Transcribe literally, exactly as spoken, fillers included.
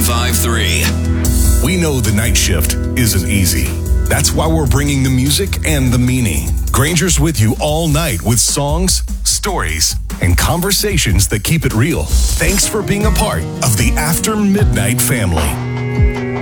ninety-five point three. We know the night shift isn't easy. That's why we're bringing the music and the meaning. Granger's with you all night with songs, stories, and conversations that keep it real. Thanks for being a part of the After Midnight family.